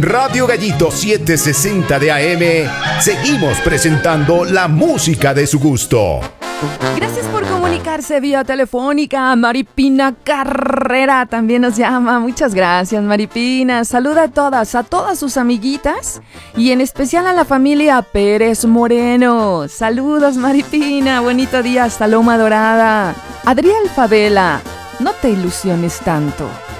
En Radio Gallito 760 de AM seguimos presentando la música de su gusto. Gracias por comunicarse vía telefónica. Maripina Carrera también nos llama. Muchas gracias, Maripina. Saluda a todas sus amiguitas y en especial a la familia Pérez Moreno. Saludos, Maripina. Bonito día hasta Loma Dorada. Adriel Favela, no te ilusiones tanto.